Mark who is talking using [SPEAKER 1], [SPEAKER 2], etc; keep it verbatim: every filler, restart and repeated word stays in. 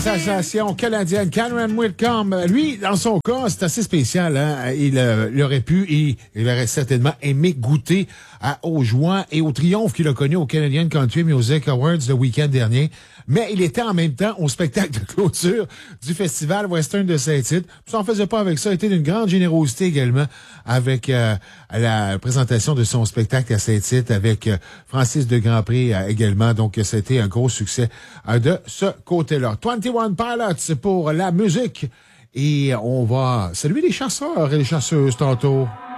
[SPEAKER 1] sensation canadienne Cameron Whitcomb, lui, dans son cas, c'est assez spécial. Hein? Il, euh, il aurait pu, il, il aurait certainement aimé goûter à, aux joies et au triomphe qu'il a connu au Canadian Country Music Awards le week-end dernier. Mais il était en même temps au spectacle de clôture du Festival Western de Saint-Tite. Ça n'en faisait pas avec ça. Il était d'une grande générosité également avec euh, la présentation de son spectacle à Saint-Tite avec euh, Francis de Grandpré euh, également. Donc, c'était un gros succès euh, de ce côté-là. vingt et un Pilots pour la musique. Et on va saluer les chasseurs et les chasseuses tantôt.